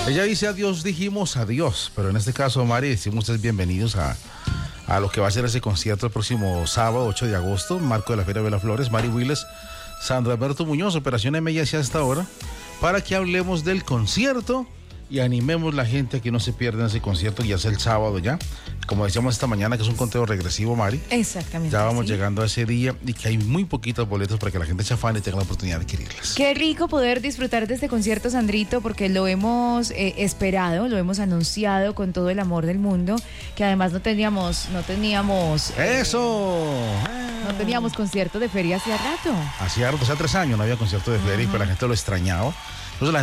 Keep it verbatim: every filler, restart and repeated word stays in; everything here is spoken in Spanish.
Ella dice adiós, dijimos adiós, pero en este caso, Mari, decimos ustedes bienvenidos a, a lo que va a ser ese concierto el próximo sábado, ocho de agosto, marco de la Feria de las Flores. Mari Willes, Sandra Alberto Muñoz, Operación M y hacia esta hora, para que hablemos del concierto y animemos la gente a que no se pierda ese concierto, ya es el sábado ya. Como decíamos esta mañana, que es un conteo regresivo, Mari. Exactamente. Ya vamos sí. llegando a ese día y que hay muy poquitos boletos para que la gente se afane y tenga la oportunidad de adquirirlas. Qué rico poder disfrutar de este concierto, Sandrito, porque lo hemos eh, esperado, lo hemos anunciado con todo el amor del mundo, que además no teníamos, no teníamos... Eh, ¡Eso! No teníamos concierto de feria hacía rato. Hacía rato, hace tres años no había concierto de feria, uh-huh. y pues la gente lo extrañaba. Entonces la